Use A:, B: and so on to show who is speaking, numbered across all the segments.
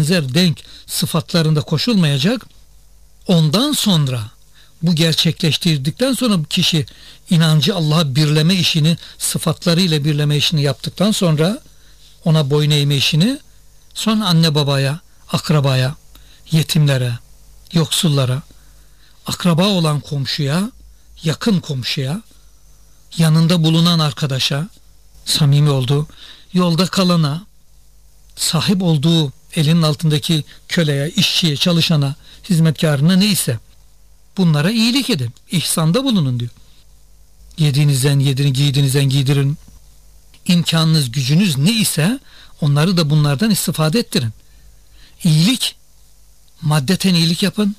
A: benzer, denk sıfatlarında koşulmayacak. Ondan sonra bu gerçekleştirdikten sonra kişi inancı Allah'a birleme işini, sıfatlarıyla birleme işini yaptıktan sonra, ona boyun eğme işini, sonra anne babaya, akrabaya, yetimlere, yoksullara, akraba olan komşuya, yakın komşuya, yanında bulunan arkadaşa, samimi olduğu, yolda kalana, sahip olduğu elinin altındaki köleye, işçiye, çalışana, hizmetkarına neyse bunlara iyilik edin, ihsanda bulunun diyor. Yediğinizden yedirin, giydiğinizden giydirin. İmkanınız, gücünüz ne ise onları da bunlardan istifade ettirin. İyilik, maddeten iyilik yapın.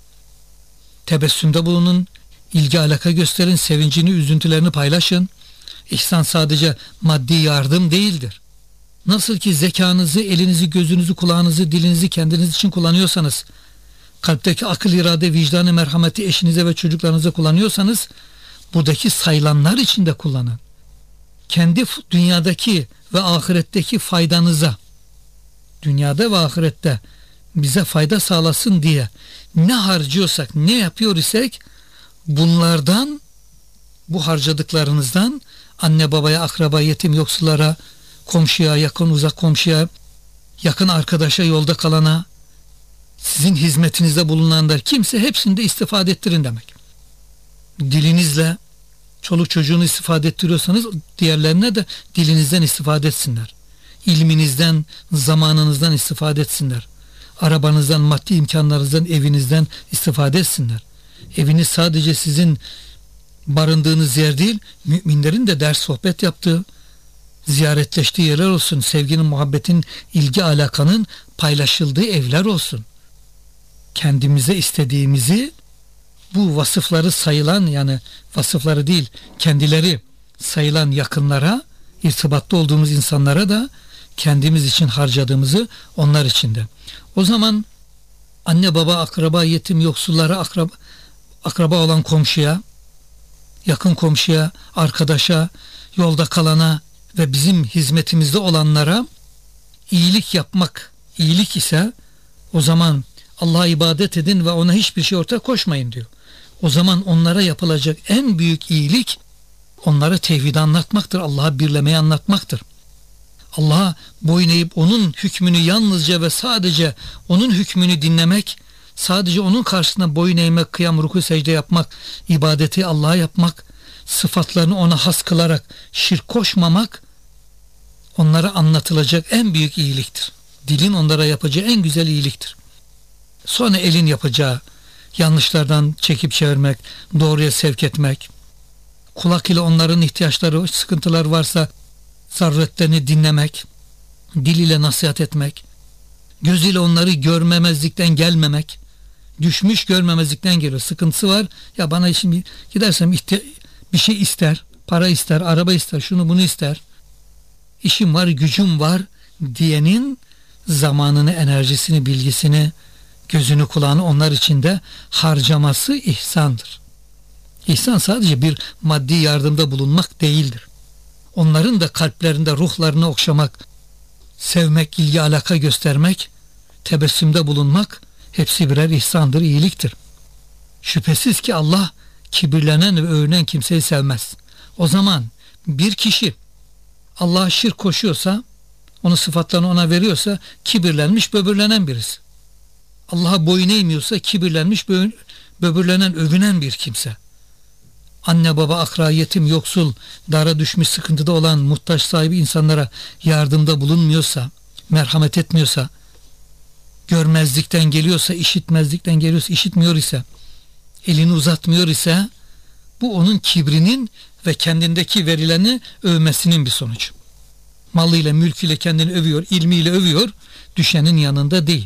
A: Tebessümde bulunun, ilgi alaka gösterin, sevincini, üzüntülerini paylaşın. İhsan sadece maddi yardım değildir. Nasıl ki zekanızı, elinizi, gözünüzü, kulağınızı, dilinizi kendiniz için kullanıyorsanız, kalpteki akıl, irade, vicdanı, merhameti eşinize ve çocuklarınıza kullanıyorsanız, buradaki sayılanlar için de kullanın. Kendi dünyadaki ve ahiretteki faydanıza, dünyada ve ahirette bize fayda sağlasın diye ne harcıyorsak, ne yapıyor isek, bunlardan, bu harcadıklarınızdan anne babaya, akraba, yetim, yoksullara, komşuya, yakın uzak komşuya, yakın arkadaşa, yolda kalana, sizin hizmetinizde bulunanlar kimse, hepsini de istifade ettirin demek. Dilinizle çoluk çocuğunu istifade ettiriyorsanız diğerlerine de dilinizden istifade etsinler. İlminizden, zamanınızdan istifade etsinler. Arabanızdan, maddi imkanlarınızdan, evinizden istifade etsinler. Eviniz sadece sizin barındığınız yer değil, müminlerin de ders sohbet yaptığı, ziyaretleştiği yerler olsun. Sevginin, muhabbetin, ilgi alakanın paylaşıldığı evler olsun. Kendimize istediğimizi, bu vasıfları sayılan, yani vasıfları değil, kendileri sayılan yakınlara, irtibatta olduğumuz insanlara da kendimiz için harcadığımızı onlar için de. O zaman anne baba, akraba, yetim, yoksullara, akraba olan komşuya, yakın komşuya, arkadaşa, yolda kalana ve bizim hizmetimizde olanlara iyilik yapmak, iyilik ise o zaman Allah'a ibadet edin ve ona hiçbir şey ortaya koşmayın diyor. O zaman onlara yapılacak en büyük iyilik onlara tevhidi anlatmaktır, Allah'a birlemeyi anlatmaktır. Allah'a boyun eğip onun hükmünü yalnızca ve sadece onun hükmünü dinlemek, sadece onun karşısında boyun eğmek, kıyam, ruku, secde yapmak, ibadeti Allah'a yapmak, sıfatlarını ona has kılarak şirk koşmamak, onlara anlatılacak en büyük iyiliktir. Dilin onlara yapacağı en güzel iyiliktir. Sonra elin yapacağı yanlışlardan çekip çevirmek, doğruya sevk etmek, kulak ile onların ihtiyaçları, sıkıntılar varsa zaruretlerini dinlemek, dil ile nasihat etmek, göz ile onları görmemezlikten gelmemek, düşmüş görmemezlikten geliyor. Sıkıntısı var, ya bana şimdi gidersem bir şey ister, para ister, araba ister, şunu bunu ister, işim var, gücüm var diyenin zamanını, enerjisini, bilgisini, gözünü, kulağını onlar için de harcaması ihsandır. İhsan sadece bir maddi yardımda bulunmak değildir. Onların da kalplerinde, ruhlarını okşamak, sevmek, ilgi alaka göstermek, tebessümde bulunmak hepsi birer ihsandır, iyiliktir. Şüphesiz ki Allah kibirlenen ve övünen kimseyi sevmez. O zaman bir kişi Allah'a şirk koşuyorsa, onun sıfatlarını ona veriyorsa kibirlenmiş, böbürlenen birisi. Allah'a boyun eğmiyorsa kibirlenmiş, böbürlenen, övünen bir kimse. Anne baba, akra, yetim, yoksul, dara düşmüş, sıkıntıda olan, muhtaç sahibi insanlara yardımda bulunmuyorsa, merhamet etmiyorsa, görmezlikten geliyorsa, işitmezlikten geliyorsa, işitmiyor ise, elini uzatmıyor ise, bu onun kibrinin ve kendindeki verileni övmesinin bir sonucu. Malıyla, mülküyle kendini övüyor, ilmiyle övüyor, düşenin yanında değil.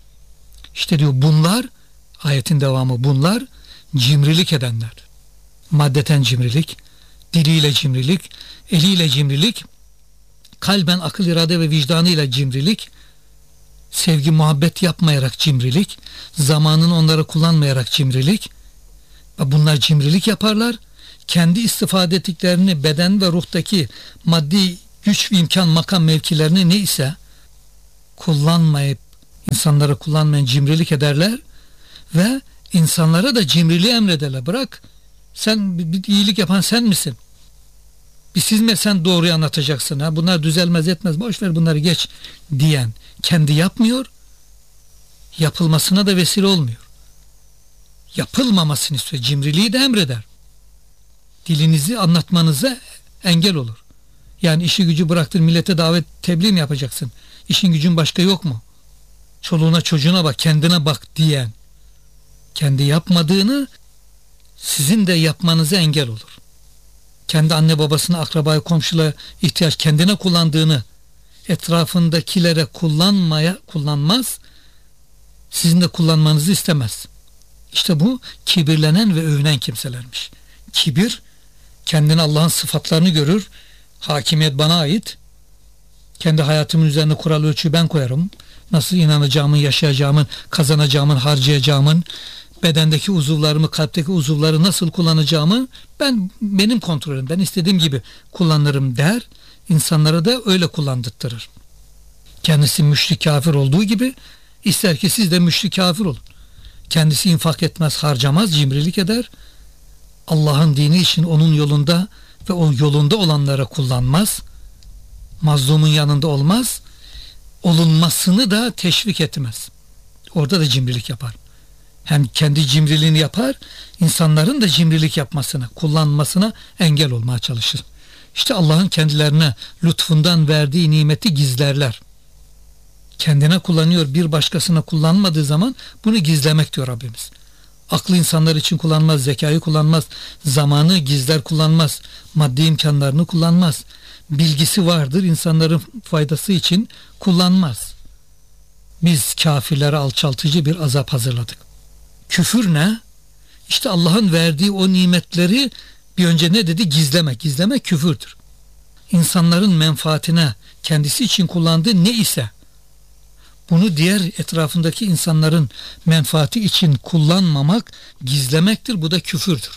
A: İşte diyor bunlar, ayetin devamı, bunlar cimrilik edenler. Maddeten cimrilik, diliyle cimrilik, eliyle cimrilik, kalben, akıl, irade ve vicdanıyla cimrilik, sevgi, muhabbet yapmayarak cimrilik, zamanını onlara kullanmayarak cimrilik. Bunlar cimrilik yaparlar. Kendi istifade ettiklerini, beden ve ruhtaki maddi güç, imkan, makam, mevkilerini neyse kullanmayıp İnsanları kullanmayan cimrilik ederler ve insanlara da cimriliği emrederler. Bırak, sen bir iyilik yapan sen misin? Siz mi sen doğruyu anlatacaksın? Ha? Bunlar düzelmez etmez, boş ver bunları geç diyen kendi yapmıyor, yapılmasına da vesile olmuyor. Yapılmamasını istiyor. Cimriliği de emreder. Dilinizi anlatmanıza engel olur. Yani işi gücü bıraktır, millete davet tebliğ mi yapacaksın? İşin gücün başka yok mu? Çoluğuna çocuğuna bak, kendine bak diyen, kendi yapmadığını sizin de yapmanıza engel olur. Kendi anne babasına, akrabaya, komşulara ihtiyaç, kendine kullandığını etrafındakilere kullanmaz, sizin de kullanmanızı istemez. İşte bu kibirlenen ve övünen kimselermiş. Kibir, kendini Allah'ın sıfatlarını görür, hakimiyet bana ait, kendi hayatımın üzerine kural ölçüyü ben koyarım, nasıl inanacağımın, yaşayacağımın, kazanacağımın, harcayacağımın, bedendeki uzuvlarımı, kalpteki uzuvları nasıl kullanacağımı benim kontrolüm, ben istediğim gibi kullanırım der, insanlara da öyle kullandırtırır. Kendisi müşrik kafir olduğu gibi ister ki siz de müşrik kafir olun. Kendisi infak etmez, harcamaz, cimrilik eder. Allah'ın dini için onun yolunda ve o yolunda olanlara kullanmaz. Mazlumun yanında olmaz. Olunmasını da teşvik etmez. Orada da cimrilik yapar. Hem kendi cimriliğini yapar, insanların da cimrilik yapmasına, kullanmasına engel olmaya çalışır. İşte Allah'ın kendilerine lütfundan verdiği nimeti gizlerler. Kendine kullanıyor, bir başkasına kullanmadığı zaman bunu gizlemek diyor Rabbimiz. Aklı insanlar için kullanmaz, zekayı kullanmaz, zamanı gizler kullanmaz, maddi imkanlarını kullanmaz. Bilgisi vardır, insanların faydası için kullanmaz. Biz kafirlere alçaltıcı bir azap hazırladık. Küfür ne? İşte Allah'ın verdiği o nimetleri bir önce ne dedi? Gizleme. Gizleme küfürdür. İnsanların menfaatine, kendisi için kullandığı ne ise bunu diğer etrafındaki insanların menfaati için kullanmamak gizlemektir. Bu da küfürdür.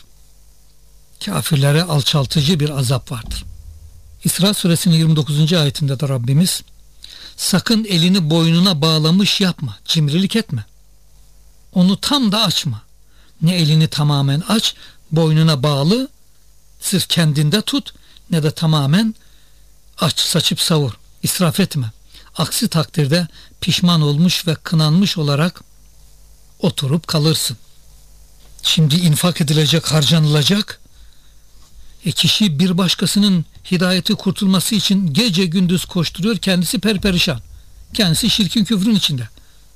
A: Kafirlere alçaltıcı bir azap vardır. İsra suresinin 29. ayetinde de Rabbimiz sakın elini boynuna bağlamış yapma, cimrilik etme. Onu tam da açma. Ne elini tamamen aç, boynuna bağlı, sırf kendinde tut, ne de tamamen aç, saçıp savur. İsraf etme. Aksi takdirde pişman olmuş ve kınanmış olarak oturup kalırsın. Şimdi infak edilecek, harcanılacak. Kişi bir başkasının hidayeti kurtulması için gece gündüz koşturuyor, kendisi perperişan. Kendisi şirkin küfrün içinde.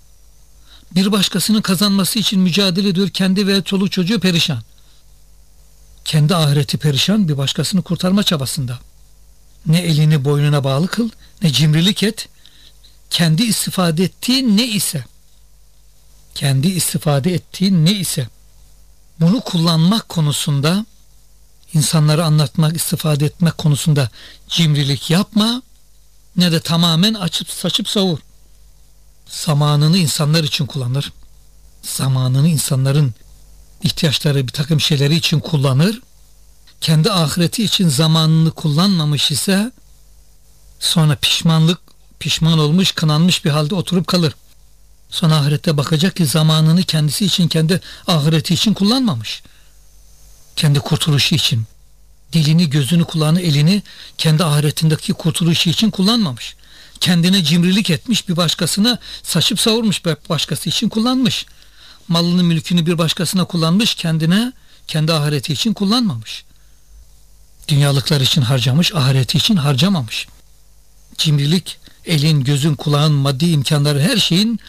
A: Bir başkasının kazanması için mücadele ediyor, kendi ve çoluk çocuğu perişan. Kendi ahireti perişan, bir başkasını kurtarma çabasında. Ne elini boynuna bağlı kıl, ne cimrilik et. Kendi istifade ettiğin ne ise bunu kullanmak konusunda, insanlara anlatmak, istifade etmek konusunda cimrilik yapma, ne de tamamen açıp saçıp savur. Zamanını insanlar için kullanır. Zamanını insanların ihtiyaçları, bir takım şeyleri için kullanır. Kendi ahireti için zamanını kullanmamış ise sonra pişman olmuş, kınanmış bir halde oturup kalır. Sonra ahirette bakacak ki zamanını kendisi için, kendi ahireti için kullanmamış. Kendi kurtuluşu için. Dilini, gözünü, kulağını, elini kendi ahiretindeki kurtuluşu için kullanmamış. Kendine cimrilik etmiş, bir başkasına saçıp savurmuş, başkası için kullanmış. Malını, mülkünü bir başkasına kullanmış, kendine, kendi ahireti için kullanmamış. Dünyalıklar için harcamış, ahireti için harcamamış. Cimrilik, elin, gözün, kulağın, maddi imkanları, her şeyin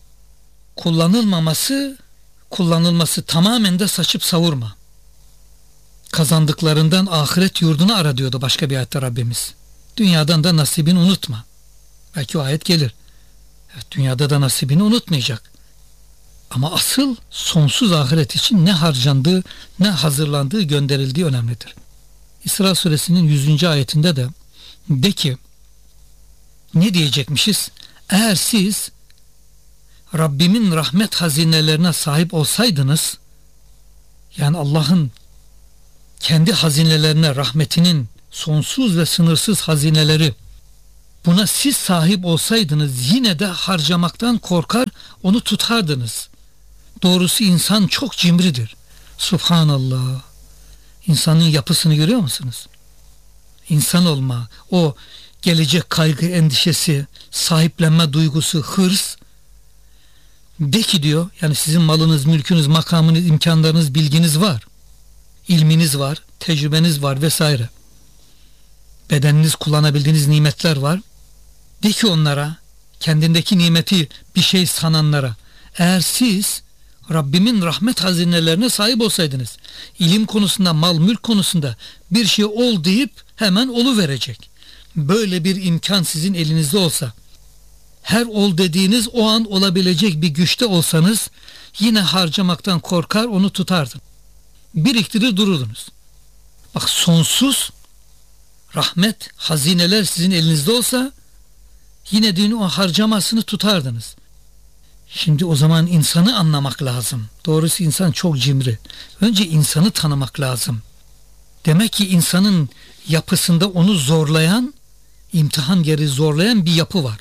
A: kullanılması tamamen de saçıp savurma. Kazandıklarından ahiret yurdunu ara diyordu başka bir ayette Rabbimiz. Dünyadan da nasibini unutma. Belki o ayet gelir. Evet, dünyada da nasibini unutmayacak. Ama asıl sonsuz ahiret için ne harcandığı, ne hazırlandığı, gönderildiği önemlidir. İsra suresinin 100. ayetinde de ki, ne diyecekmişiz? Eğer siz Rabbimin rahmet hazinelerine sahip olsaydınız, yani Allah'ın kendi hazinelerine, rahmetinin sonsuz ve sınırsız hazineleri Buna siz sahip olsaydınız yine de harcamaktan korkar, onu tutardınız. Doğrusu insan çok cimridir. Subhanallah. İnsanın yapısını görüyor musunuz? İnsan olma, o gelecek kaygı, endişesi, sahiplenme duygusu, hırs. De ki diyor, yani sizin malınız, mülkünüz, makamınız, imkanlarınız, bilginiz var. İlminiz var, tecrübeniz var vesaire. Bedeniniz, kullanabildiğiniz nimetler var. De ki onlara, kendindeki nimeti bir şey sananlara, eğer siz Rabbimin rahmet hazinelerine sahip olsaydınız, ilim konusunda, mal mülk konusunda bir şey ol deyip hemen oluverecek. Böyle bir imkan sizin elinizde olsa, her ol dediğiniz o an olabilecek bir güçte olsanız, yine harcamaktan korkar, onu tutardın. Biriktirir dururdunuz. Bak, sonsuz rahmet hazineler sizin elinizde olsa, yine dini o harcamasını tutardınız. Şimdi o zaman insanı anlamak lazım. Doğrusu insan çok cimri. Önce insanı tanımak lazım. Demek ki insanın yapısında onu zorlayan, imtihan yeri zorlayan bir yapı var.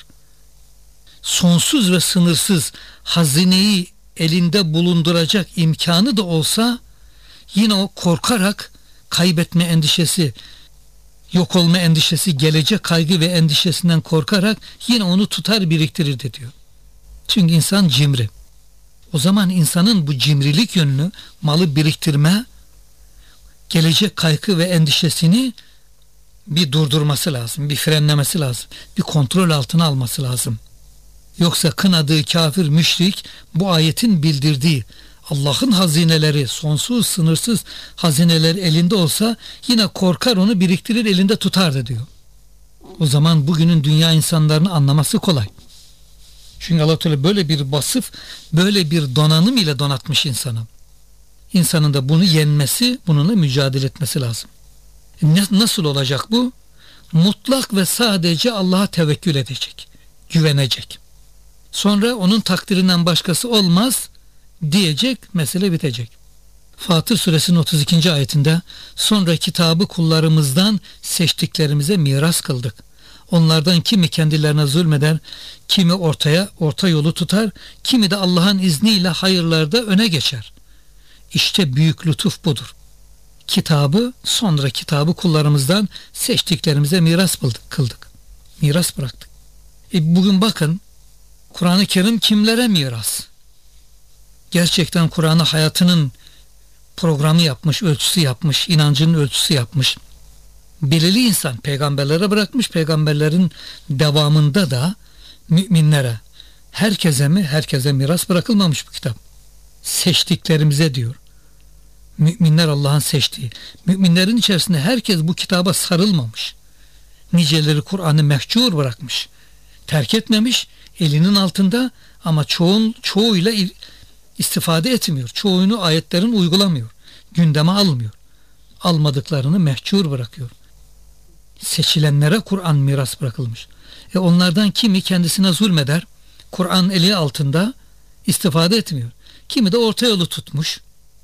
A: Sonsuz ve sınırsız hazineyi elinde bulunduracak imkanı da olsa, yine o korkarak kaybetme endişesi, yok olma endişesi, gelecek kaygı ve endişesinden korkarak yine onu tutar, biriktirir de diyor. Çünkü insan cimri. O zaman insanın bu cimrilik yönünü, malı biriktirme, gelecek kaygı ve endişesini bir durdurması lazım, bir frenlemesi lazım, bir kontrol altına alması lazım. Yoksa kınadığı kafir, müşrik bu ayetin bildirdiği Allah'ın hazineleri, sonsuz, sınırsız hazineler elinde olsa yine korkar, onu biriktirir, elinde tutar da diyor. O zaman bugünün dünya insanlarını anlaması kolay. Çünkü Allah Teala böyle bir vasıf, böyle bir donanım ile donatmış insanı. İnsanın da bunu yenmesi, bununla mücadele etmesi lazım. Nasıl olacak bu? Mutlak ve sadece Allah'a tevekkül edecek, güvenecek. Sonra onun takdirinden başkası olmaz diyecek, mesele bitecek. Fatır suresinin 32. ayetinde, sonra kitabı kullarımızdan seçtiklerimize miras kıldık. Onlardan kimi kendilerine zulmeder, kimi orta yolu tutar, kimi de Allah'ın izniyle hayırlarda öne geçer. İşte büyük lütuf budur. Sonra kitabı kullarımızdan seçtiklerimize miras kıldık. Miras bıraktık. Bugün bakın, Kur'an-ı Kerim kimlere miras? Gerçekten Kur'an'ı hayatının programı yapmış, ölçüsü yapmış, inancının ölçüsü yapmış. Belirli insan peygamberlere bırakmış, peygamberlerin devamında da müminlere, herkese miras bırakılmamış bu kitap. Seçtiklerimize diyor. Müminler Allah'ın seçtiği. Müminlerin içerisinde herkes bu kitaba sarılmamış. Niceleri Kur'an'ı mehcur bırakmış. Terk etmemiş, elinin altında ama çoğuyla istifade etmiyor. Çoğunu ayetlerin uygulamıyor. Gündeme almıyor. Almadıklarını mehcur bırakıyor. Seçilenlere Kur'an miras bırakılmış. Onlardan kimi kendisine zulmeder, Kur'an eli altında istifade etmiyor. Kimi de orta yolu tutmuş.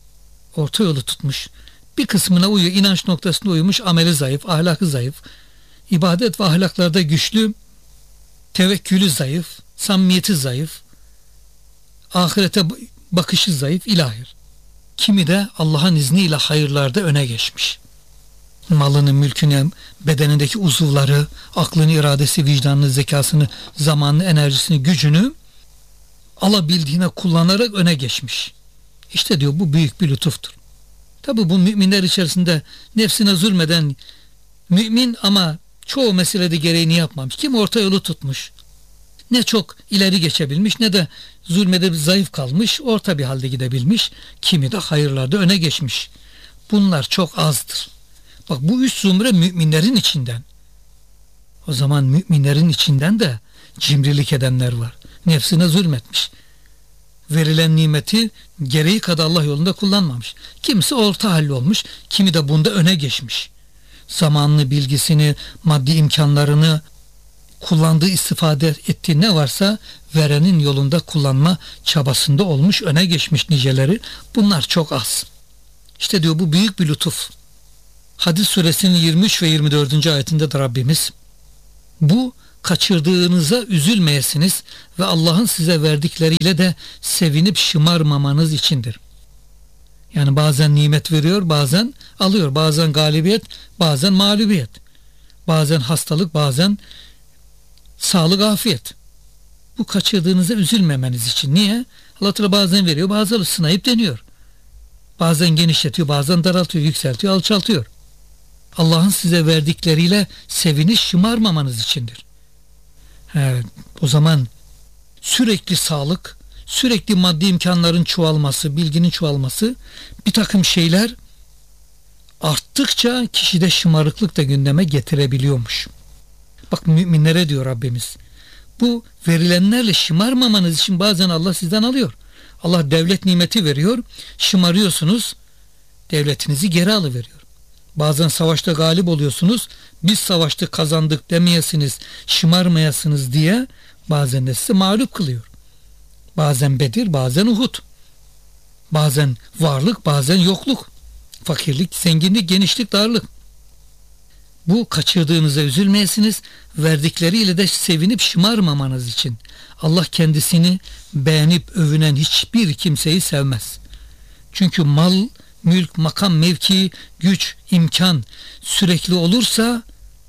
A: Bir kısmına uyuyor, inanç noktasında uymuş, ameli zayıf, ahlakı zayıf, ibadet ve ahlaklarda güçlü, tevekkülü zayıf, samimiyeti zayıf, ahirete bakışı zayıf, ilahir. Kimi de Allah'ın izniyle hayırlarda öne geçmiş. Malını, mülkünü, bedenindeki uzuvları, aklını, iradesi, vicdanını, zekasını, zamanını, enerjisini, gücünü alabildiğine kullanarak öne geçmiş. İşte diyor, bu büyük bir lütuftur. Tabi bu müminler içerisinde nefsine zulmeden mümin ama çoğu meselede gereğini yapmamış. Kim orta yolu tutmuş. Ne çok ileri geçebilmiş ne de zulmede zayıf kalmış, orta bir halde gidebilmiş. Kimi de hayırlarda öne geçmiş. Bunlar çok azdır. Bak, bu üç zümre müminlerin içinden. O zaman müminlerin içinden de cimrilik edenler var. Nefsine zulmetmiş. Verilen nimeti gereği kadar Allah yolunda kullanmamış. Kimisi orta halli olmuş, kimi de bunda öne geçmiş. Zamanını, bilgisini, maddi imkanlarını, kullandığı, istifade ettiği ne varsa verenin yolunda kullanma çabasında olmuş, öne geçmiş niceleri. Bunlar çok az. İşte diyor, bu büyük bir lütuf. Hadis suresinin 23 ve 24. ayetinde de Rabbimiz bu kaçırdığınıza üzülmeyesiniz ve Allah'ın size verdikleriyle de sevinip şımarmamanız içindir. Yani bazen nimet veriyor, bazen alıyor, bazen galibiyet, bazen mağlubiyet, bazen hastalık, bazen sağlık, afiyet. Bu kaçırdığınıza üzülmemeniz için. Niye? Allah Teala bazen veriyor, bazen sınayıp deniyor. Bazen genişletiyor, bazen daraltıyor, yükseltiyor, alçaltıyor. Allah'ın size verdikleriyle seviniş şımarmamanız içindir. O zaman sürekli sağlık, sürekli maddi imkanların çoğalması, bilginin çoğalması, bir takım şeyler arttıkça kişide şımarıklık da gündeme getirebiliyormuş. Bak müminlere diyor Rabbimiz, bu verilenlerle şımarmamanız için bazen Allah sizden alıyor. Allah devlet nimeti veriyor, şımarıyorsunuz, devletinizi geri alıveriyor. Bazen savaşta galip oluyorsunuz, biz savaşta kazandık demeyesiniz, şımarmayasınız diye bazen de sizi mağlup kılıyor. Bazen Bedir, bazen Uhud. Bazen varlık, bazen yokluk. Fakirlik, zenginlik, genişlik, darlık. Bu kaçırdığınıza üzülmeyesiniz, verdikleriyle de sevinip şımarmamanız için. Allah kendisini beğenip övünen hiçbir kimseyi sevmez. Çünkü mal, mülk, makam, mevki, güç, imkan sürekli olursa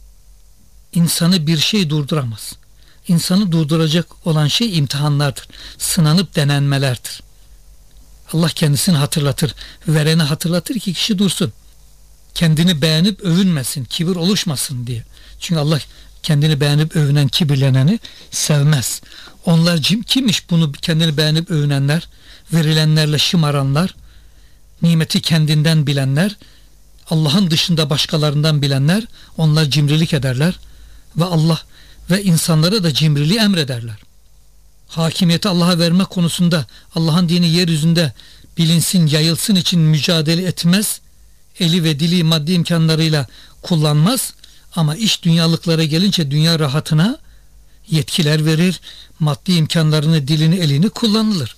A: insanı bir şey durduramaz. İnsanı durduracak olan şey imtihanlardır. Sınanıp denenmelerdir. Allah kendisini hatırlatır. Vereni hatırlatır ki kişi dursun. Kendini beğenip övünmesin. Kibir oluşmasın diye. Çünkü Allah kendini beğenip övünen, kibirleneni sevmez. Onlar kimmiş bunu kendini beğenip övünenler? Verilenlerle şımaranlar, nimeti kendinden bilenler, Allah'ın dışında başkalarından bilenler, onlar cimrilik ederler ve Allah ve insanlara da cimriliği emrederler. Hakimiyeti Allah'a verme konusunda Allah'ın dini yeryüzünde bilinsin, yayılsın için mücadele etmez, eli ve dili maddi imkanlarıyla kullanmaz ama iş dünyalıklara gelince dünya rahatına yetkiler verir, maddi imkanlarını, dilini, elini kullanılır.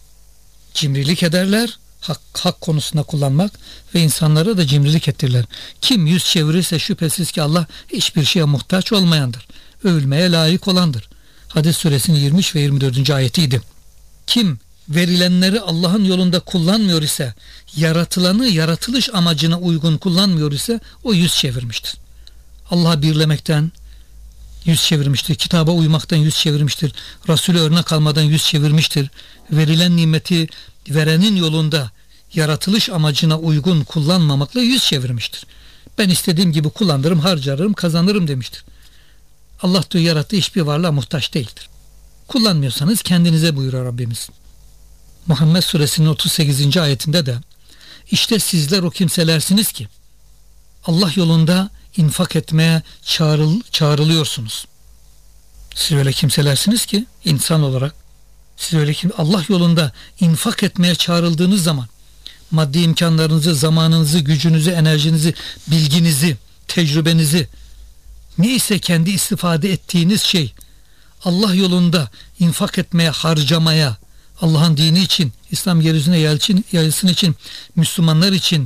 A: Cimrilik ederler, hak konusunda kullanmak ve insanlara da cimrilik ettirirler. Kim yüz çevirirse şüphesiz ki Allah hiçbir şeye muhtaç olmayandır. Övülmeye layık olandır. Hadis suresinin 23 ve 24. ayetiydi. Kim verilenleri Allah'ın yolunda kullanmıyor ise, yaratılanı yaratılış amacına uygun kullanmıyor ise o yüz çevirmiştir. Allah'ı birlemekten yüz çevirmiştir. Kitaba uymaktan yüz çevirmiştir. Resulü örnek almadan yüz çevirmiştir. Verilen nimeti verenin yolunda yaratılış amacına uygun kullanmamakla yüz çevirmiştir. Ben istediğim gibi kullanırım, harcarım, kazanırım demiştir. Allah diyor yarattığı hiçbir varlığa muhtaç değildir. Kullanmıyorsanız kendinize buyuruyor Rabbimiz. Muhammed suresinin 38. ayetinde de işte sizler o kimselersiniz ki Allah yolunda infak etmeye çağrılıyorsunuz. Siz öyle kimselersiniz ki insan olarak siz öyle Allah yolunda infak etmeye çağrıldığınız zaman maddi imkanlarınızı, zamanınızı, gücünüzü, enerjinizi, bilginizi, tecrübenizi neyse kendi istifade ettiğiniz şey Allah yolunda infak etmeye, harcamaya, Allah'ın dini için, İslam yeryüzüne yayılsın için, Müslümanlar için,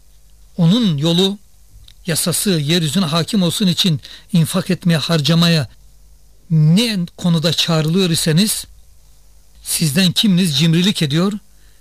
A: onun yolu, yasası yeryüzüne hakim olsun için infak etmeye, harcamaya ne konuda çağrılıyor iseniz sizden kiminiz cimrilik ediyor?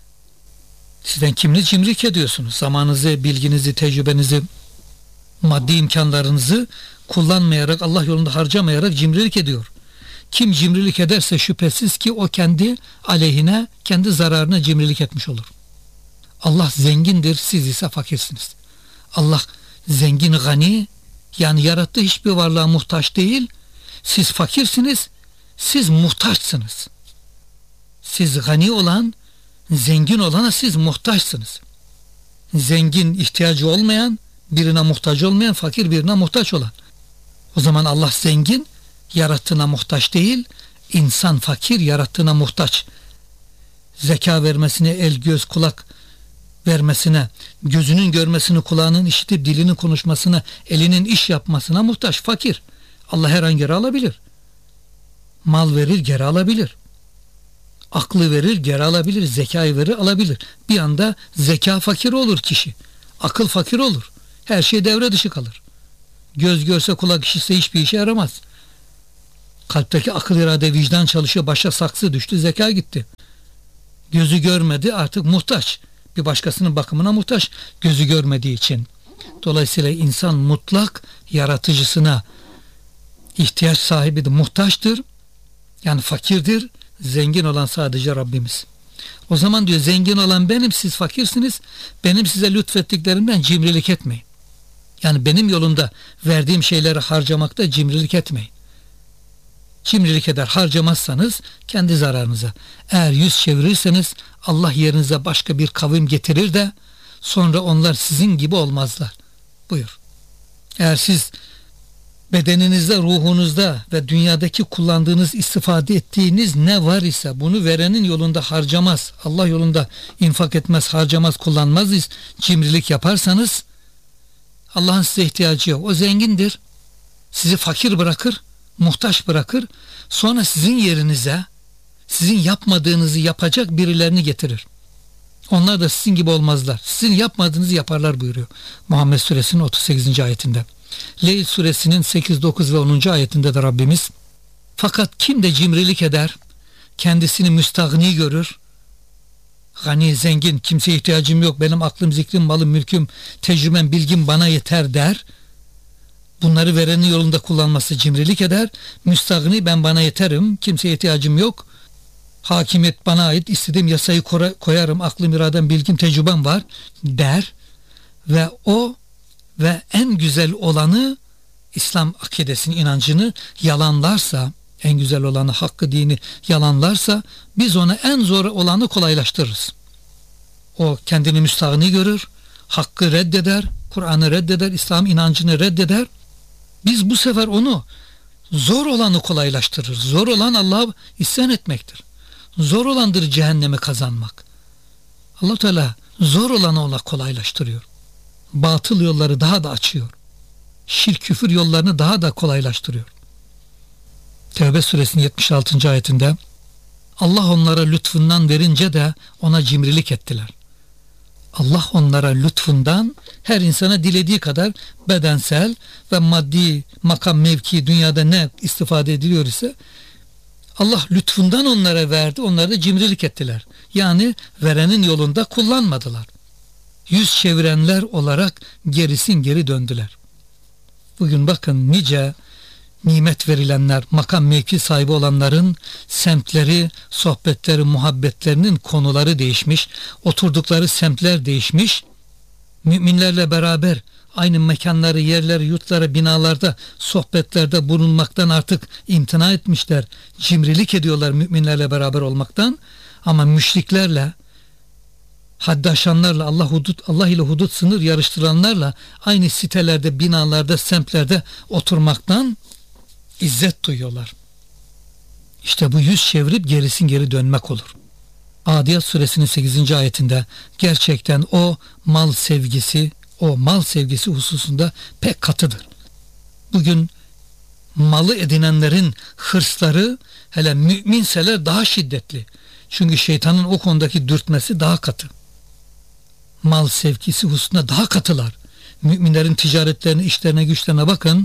A: Sizden kiminiz cimrilik ediyorsunuz? Zamanınızı, bilginizi, tecrübenizi, maddi imkanlarınızı kullanmayarak, Allah yolunda harcamayarak cimrilik ediyor. Kim cimrilik ederse şüphesiz ki o kendi aleyhine, kendi zararına cimrilik etmiş olur. Allah zengindir, siz ise fakirsiniz. Allah zengin, gani, yani yarattığı hiçbir varlığa muhtaç değil. Siz fakirsiniz, siz muhtaçsınız. Siz gani olan, zengin olana siz muhtaçsınız. Zengin ihtiyacı olmayan, birine muhtaç olmayan, fakir birine muhtaç olan. O zaman Allah zengin, yarattığına muhtaç değil, insan fakir, yarattığına muhtaç. Zeka vermesine, el, göz, kulak vermesine, gözünün görmesini, kulağının işitip dilinin konuşmasına, elinin iş yapmasına muhtaç, fakir. Allah her an geri alabilir. Mal verir, geri alabilir. Aklı verir, geri alabilir. Zekayı verir, alabilir. Bir anda zeka fakir olur kişi. Akıl fakir olur. Her şey devre dışı kalır. Göz görse, kulak işitse hiçbir işe yaramaz. Kalpteki akıl, irade, vicdan çalışıyor. Başa saksı düştü, zeka gitti. Gözü görmedi, artık muhtaç. Bir başkasının bakımına muhtaç, gözü görmediği için. Dolayısıyla insan mutlak yaratıcısına ihtiyaç sahibidir, muhtaçtır. Yani fakirdir. Zengin olan sadece Rabbimiz. O zaman diyor, zengin olan benim, siz fakirsiniz. Benim size lütfettiklerimden cimrilik etmeyin. Yani benim yolunda verdiğim şeyleri harcamakta cimrilik etmeyin. Cimrilik eder harcamazsanız kendi zararınıza. Eğer yüz çevirirseniz Allah yerinize başka bir kavim getirir de sonra onlar sizin gibi olmazlar. Buyur. Eğer siz bedeninizde, ruhunuzda ve dünyadaki kullandığınız, istifade ettiğiniz ne var ise bunu verenin yolunda harcamaz, Allah yolunda infak etmez, harcamaz, kullanmaz, cimrilik yaparsanız Allah'ın size ihtiyacı yok. O zengindir. Sizi fakir bırakır, muhtaç bırakır. Sonra sizin yerinize sizin yapmadığınızı yapacak birilerini getirir. Onlar da sizin gibi olmazlar. Sizin yapmadığınızı yaparlar buyuruyor Muhammed Suresinin 38. ayetinde. Leyl Suresinin 8, 9 ve 10. ayetinde de Rabbimiz, fakat kim de cimrilik eder, kendisini müstahni görür, gani, zengin, kimseye ihtiyacım yok, benim aklım, zikrim, malım, mülküm, tecrübem, bilgim bana yeter der, bunları verenin yolunda kullanması cimrilik eder, müstahni, ben bana yeterim, kimseye ihtiyacım yok, hakimiyet bana ait, istediğim yasayı koyarım, aklım, iradem, bilgim, tecrübem var der ve o ve en güzel olanı, İslam akidesini, inancını yalanlarsa, en güzel olanı, hakkı, dini yalanlarsa biz ona en zor olanı kolaylaştırırız. O kendini müstahni görür, hakkı reddeder, Kur'an'ı reddeder, İslam inancını reddeder. Biz bu sefer onu zor olanı kolaylaştırırız. Zor olan Allah'a isyan etmektir. Zor olandır cehennemi kazanmak. Allah Teala zor olanı ona kolaylaştırıyor. Batıl yolları daha da açıyor. Şirk, küfür yollarını daha da kolaylaştırıyor. Tevbe suresinin 76. ayetinde Allah onlara lütfundan verince de ona cimrilik ettiler. Allah onlara lütfundan, her insana dilediği kadar bedensel ve maddi makam, mevki, dünyada ne istifade ediliyor ise Allah lütfundan onlara verdi, onlar da cimrilik ettiler. Yani verenin yolunda kullanmadılar. Yüz çevirenler olarak gerisin geri döndüler. Bugün bakın nice nimet verilenler, makam mevki sahibi olanların semtleri, sohbetleri, muhabbetlerinin konuları değişmiş, oturdukları semtler değişmiş, müminlerle beraber aynı mekanları, yerleri, yurtları, binalarda, sohbetlerde bulunmaktan artık imtina etmişler, cimrilik ediyorlar müminlerle beraber olmaktan, ama müşriklerle, haddi aşanlarla, Allah ile hudut sınır yarıştıranlarla aynı sitelerde, binalarda, semtlerde oturmaktan İzzet duyuyorlar. İşte bu yüz çevirip gerisin geri dönmek olur. Adiyat suresinin 8. ayetinde gerçekten o mal sevgisi hususunda pek katıdır. Bugün malı edinenlerin hırsları, hele müminseler, daha şiddetli. Çünkü şeytanın o konudaki dürtmesi daha katı. Mal sevgisi hususunda daha katılar. Müminlerin ticaretlerine, işlerine, güçlerine bakın.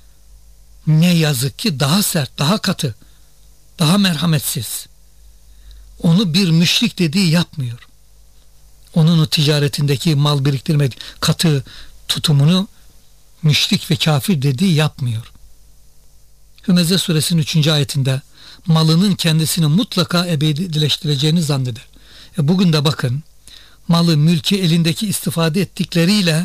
A: Ne yazık ki daha sert, daha katı, daha merhametsiz. Onu bir müşrik dediği yapmıyor. Onun o ticaretindeki mal biriktirmek, katı tutumunu müşrik ve kafir dediği yapmıyor. Hümeze suresinin 3. ayetinde malının kendisini mutlaka ebedileştireceğini zanneder. Bugün de bakın, malı, mülkü elindeki istifade ettikleriyle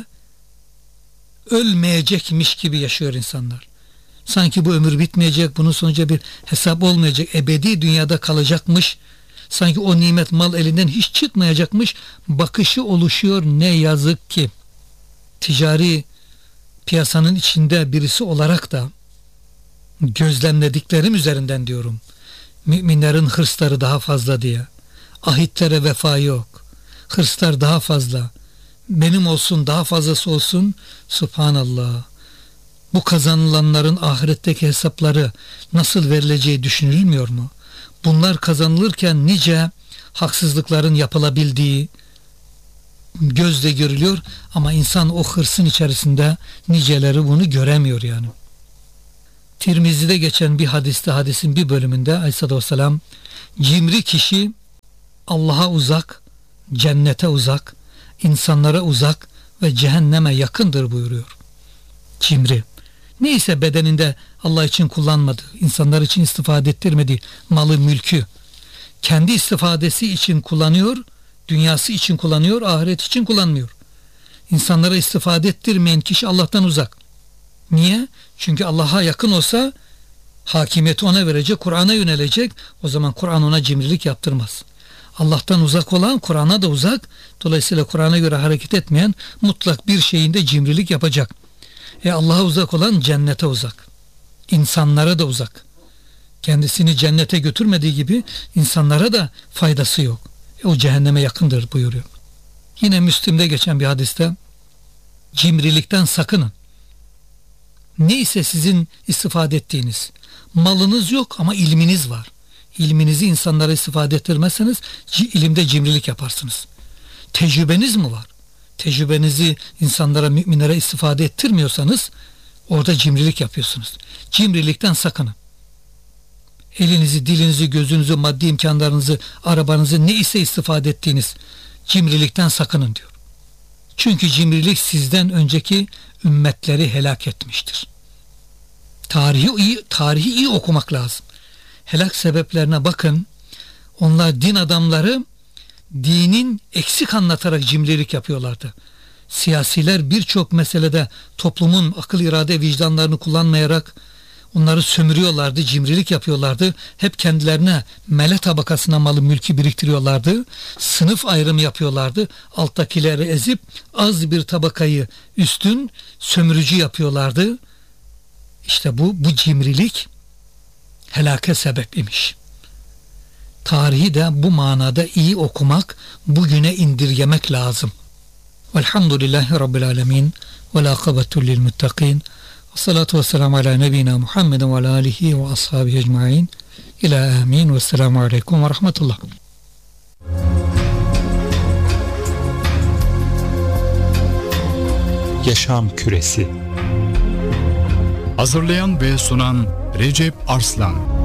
A: ölmeyecekmiş gibi yaşıyor insanlar. Sanki bu ömür bitmeyecek, bunun sonucu bir hesap olmayacak, ebedi dünyada kalacakmış, sanki o nimet, mal elinden hiç çıkmayacakmış bakışı oluşuyor. Ne yazık ki ticari piyasanın içinde birisi olarak da gözlemlediklerim üzerinden diyorum, müminlerin hırsları daha fazla diye. Ahitlere vefa yok, hırslar daha fazla, benim olsun, daha fazlası olsun. Subhanallah. Bu kazanılanların ahiretteki hesapları nasıl verileceği düşünülmüyor mu? Bunlar kazanılırken nice haksızlıkların yapılabildiği gözle görülüyor ama insan o hırsın içerisinde niceleri bunu göremiyor yani. Tirmizi'de geçen bir hadiste, hadisin bir bölümünde Aleyhisselatü Vesselam, cimri kişi Allah'a uzak, cennete uzak, insanlara uzak ve cehenneme yakındır buyuruyor. Cimri. Neyse bedeninde Allah için kullanmadığı, insanlar için istifade ettirmediği malı, mülkü kendi istifadesi için kullanıyor, dünyası için kullanıyor, ahiret için kullanmıyor. İnsanlara istifade ettirmeyen kişi Allah'tan uzak. Niye? Çünkü Allah'a yakın olsa hakimiyeti ona verecek, Kur'an'a yönelecek. O zaman Kur'an ona cimrilik yaptırmaz. Allah'tan uzak olan Kur'an'a da uzak. Dolayısıyla Kur'an'a göre hareket etmeyen mutlak bir şeyinde cimrilik yapacak. Allah'a uzak olan cennete uzak. İnsanlara da uzak. Kendisini cennete götürmediği gibi insanlara da faydası yok. O cehenneme yakındır buyuruyor. Yine Müslim'de geçen bir hadiste, cimrilikten sakının. Neyse sizin istifade ettiğiniz, malınız yok ama ilminiz var. İlminizi insanlara istifade ettirmezseniz ilimde cimrilik yaparsınız. Tecrübeniz mi var? Tecrübenizi insanlara, müminlere istifade ettirmiyorsanız orada cimrilik yapıyorsunuz. Cimrilikten sakının. Elinizi, dilinizi, gözünüzü, maddi imkanlarınızı, arabanızı neyse istifade ettiğiniz cimrilikten sakının diyor. Çünkü cimrilik önceki ümmetleri helak etmiştir. Tarihi iyi okumak lazım. Helak sebeplerine bakın. Onlar din adamları dinin eksik anlatarak cimrilik yapıyorlardı. Siyasiler birçok meselede toplumun akıl, irade, vicdanlarını kullanmayarak onları sömürüyorlardı, cimrilik yapıyorlardı. Hep kendilerine mele tabakasına malı, mülkü biriktiriyorlardı. Sınıf ayrımı yapıyorlardı. Alttakileri ezip az bir tabakayı üstün sömürücü yapıyorlardı. İşte bu cimrilik helake sebep imiş. Tarihi de bu manada iyi okumak, bugüne indirgemek lazım. Velhamdülillahi Rabbil alemin ve la akıbetu lil muttakin. Salatu ve selamu ala nebina Muhammedin ve ala alihi ve ashabihi ecmain. İlâ amin ve selamu aleyküm ve rahmetullah.
B: Yaşam Küresi.
C: Hazırlayan ve sunan Recep Arslan.